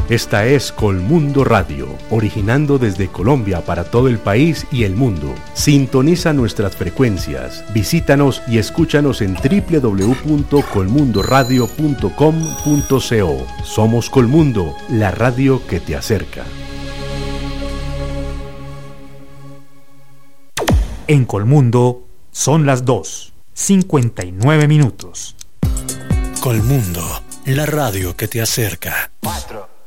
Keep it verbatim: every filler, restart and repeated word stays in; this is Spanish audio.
Esta es Colmundo Radio, originando desde Colombia para todo el país y el mundo. Sintoniza nuestras frecuencias, visítanos y escúchanos en doble u doble u doble u punto colmundo radio punto com punto co. Somos Colmundo, la radio que te acerca. En Colmundo son las dos, cincuenta y nueve minutos. Colmundo, la radio que te acerca. Cuatro.